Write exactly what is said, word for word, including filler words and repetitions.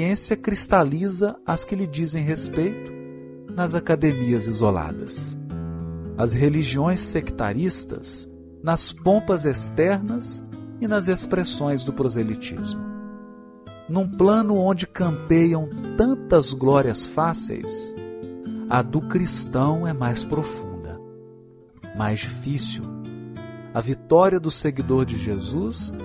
ciência cristaliza as que lhe dizem respeito nas academias isoladas. As religiões sectaristas nas pompas externas e nas expressões do proselitismo. Num plano onde campeiam tantas glórias fáceis, a do cristão é mais profunda, mais difícil. A vitória do seguidor de Jesus